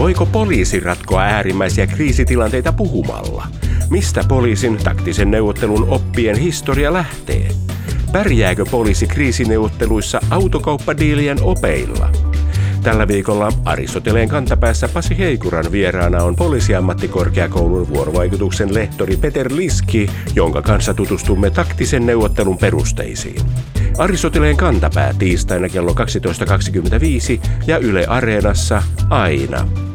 Voiko poliisi ratkoa äärimmäisiä kriisitilanteita puhumalla? Mistä poliisin taktisen neuvottelun oppien historia lähtee? Pärjääkö poliisi kriisineuvotteluissa autokauppadiilien opeilla? Tällä viikolla Aristoteleen kantapäässä Pasi Heikuran vieraana on Poliisiammattikorkeakoulun vuorovaikutuksen lehtori Peter Liski, jonka kanssa tutustumme taktisen neuvottelun perusteisiin. Aristoteleen kantapää tiistaina kello 12.25 ja Yle Areenassa aina.